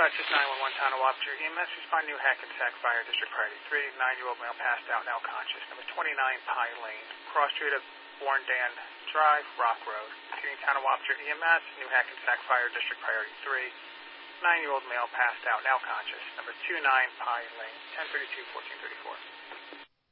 Rochester 911, Town of Wapner. EMS respond New Hackensack Fire District Priority 3. 9-year-old male passed out, now conscious. Number 29 Pie Lane, cross street of Borndan Drive, Rock Road. Continuing Town of Wapner EMS, New Hackensack Fire District Priority 3. 9-year-old male passed out, now conscious. Number 29 Pie Lane, 1032-1434.